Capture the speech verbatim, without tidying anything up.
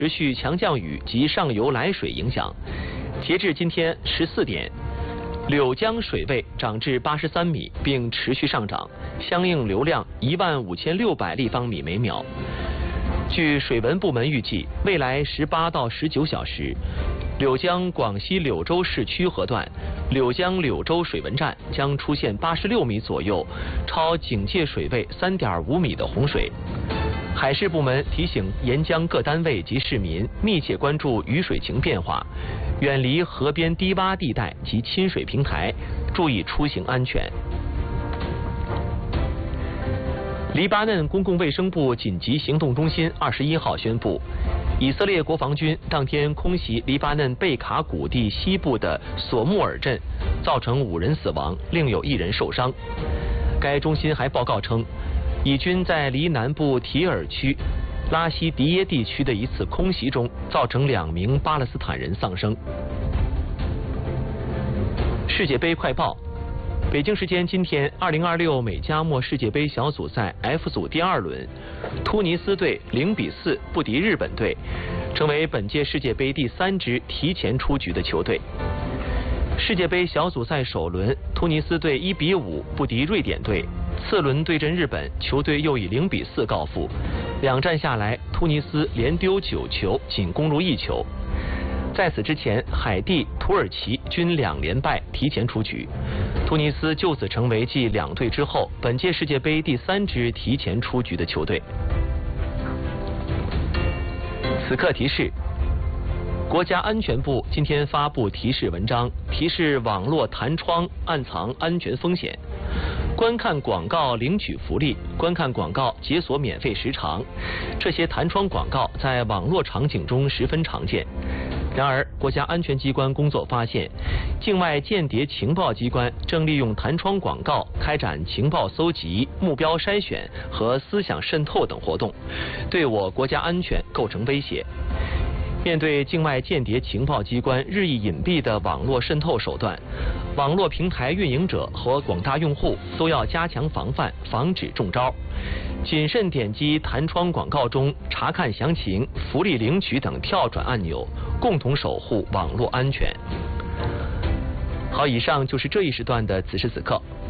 持续强降雨及上游来水影响，截至今天十四点，柳江水位涨至八十三米，并持续上涨，相应流量一万五千六百立方米每秒。据水文部门预计，未来十八到十九小时，柳江广西柳州市区河段柳江柳州水文站将出现八十六米左右，超警戒水位三点五米的洪水。海事部门提醒沿江各单位及市民密切关注雨水情变化，远离河边低洼地带及亲水平台，注意出行安全。黎巴嫩公共卫生部紧急行动中心二十一号宣布，以色列国防军当天空袭黎巴嫩贝卡谷地西部的索穆尔镇，造成五人死亡，另有一人受伤。该中心还报告称，以军在黎南部提尔区拉希迪耶地区的一次空袭中，造成两名巴勒斯坦人丧生。世界杯快报。北京时间今天，二零二六美加墨世界杯小组赛 F 组第二轮，突尼斯队零比四不敌日本队，成为本届世界杯第三支提前出局的球队。世界杯小组赛首轮，突尼斯队一比五不敌瑞典队，次轮对阵日本，球队又以零比四告负。两战下来，突尼斯连丢九球，仅攻入一球。在此之前，海地、土耳其均两连败，提前出局。突尼斯就此成为继两队之后，本届世界杯第三支提前出局的球队。此刻提示：国家安全部今天发布提示文章，提示网络弹窗暗藏安全风险。观看广告领取福利，观看广告解锁免费时长，这些弹窗广告在网络场景中十分常见。然而，国家安全机关工作发现，境外间谍情报机关正利用弹窗广告开展情报搜集、目标筛选和思想渗透等活动，对我国家安全构成威胁。面对境外间谍情报机关日益隐蔽的网络渗透手段，网络平台运营者和广大用户都要加强防范，防止中招。谨慎点击弹窗广告中查看详情、福利领取等跳转按钮，共同守护网络安全。好，以上就是这一时段的此时此刻。